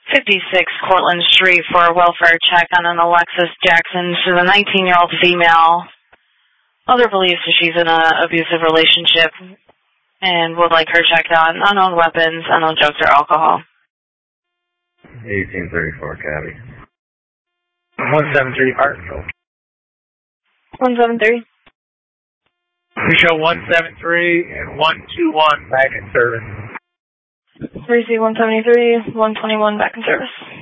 56 Cortlandt Street for a welfare check on an Alexis Jackson. She's a 19-year-old female. Mother believes that she's in an abusive relationship and would like her checked on. Unknown weapons, unknown drugs, or alcohol. 1834 Cabby. 173 Park. 173. We show 173 and 121 back in service. 3C 173, 121 back in service.